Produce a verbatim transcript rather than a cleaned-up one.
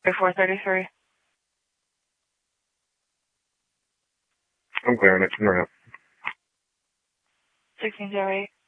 four thirty-three. I'm clearing it. Turn around. sixteen zero eight.